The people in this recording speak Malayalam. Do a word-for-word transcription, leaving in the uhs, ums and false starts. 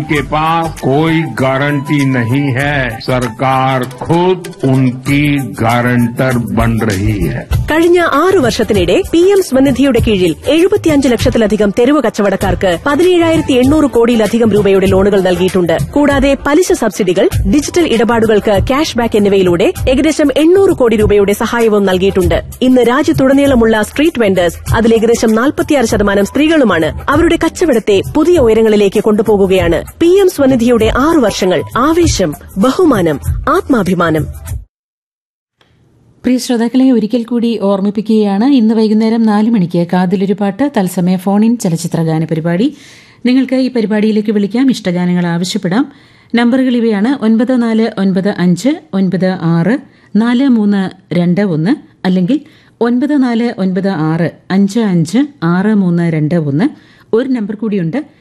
के पास कोई गारंटी नहीं है, सरकार खुद उनकी गारंटर बन रही है. കഴിഞ്ഞ ആറു വർഷത്തിനിടെ പി എം സ്വനിധിയുടെ കീഴിൽ എഴുപത്തിയഞ്ച് ലക്ഷത്തിലധികം തെരുവ് കച്ചവടക്കാർക്ക് പതിനേഴായിരത്തി എണ്ണൂറ് കോടിയിലധികം രൂപയുടെ ലോണുകൾ നൽകിയിട്ടുണ്ട്. കൂടാതെ പലിശ സബ്സിഡികൾ, ഡിജിറ്റൽ ഇടപാടുകൾക്ക് ക്യാഷ് ബാക്ക് എന്നിവയിലൂടെ ഏകദേശം എണ്ണൂറ് കോടി രൂപയുടെ സഹായവും നൽകിയിട്ടുണ്ട്. ഇന്ന് രാജ്യത്തുടനീളമുള്ള സ്ട്രീറ്റ് വെൻഡേഴ്സ്, അതിൽ ഏകദേശം നാൽപ്പത്തിയാറ് ശതമാനം സ്ത്രീകളുമാണ്, അവരുടെ കച്ചവടത്തെ പുതിയ ഉയരങ്ങളിലേക്ക് കൊണ്ടുപോകുകയാണ്. പി എം സ്വനിധിയുടെ ആറു വർഷങ്ങൾ, ആവേശം, ബഹുമാനം, ആത്മാഭിമാനം. പ്രിയ ശ്രോതാക്കളെ ഒരിക്കൽ കൂടി ഓർമ്മിപ്പിക്കുകയാണ്, ഇന്ന് വൈകുന്നേരം നാല് മണിക്ക് കാതിലൊരു പാട്ട് തത്സമയ ഫോൺ ഇൻ ചലച്ചിത്രഗാന പരിപാടി. നിങ്ങൾക്ക് ഈ പരിപാടിയിലേക്ക് വിളിക്കാം, ഇഷ്ടഗാനങ്ങൾ ആവശ്യപ്പെടാം. നമ്പറുകൾ ഇവയാണ്: ഒൻപത് നാല് ഒൻപത് അഞ്ച് ഒൻപത് ആറ് നാല് മൂന്ന് രണ്ട് ഒന്ന്, അല്ലെങ്കിൽ ഒൻപത് നാല് ഒൻപത് ആറ് അഞ്ച് അഞ്ച് ആറ് മൂന്ന് രണ്ട് ഒന്ന്. ഒരു നമ്പർ കൂടിയുണ്ട്,